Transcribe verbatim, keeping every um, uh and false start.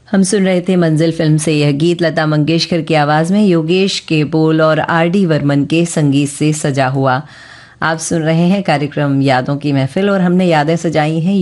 हम सुन रहे थे मंजिल फिल्म से यह गीत, लता मंगेशकर की आवाज़ में, योगेश के बोल और आर डी वर्मन के संगीत से सजा हुआ। आप सुन रहे हैं कार्यक्रम यादों की महफिल और हमने यादें सजाई हैं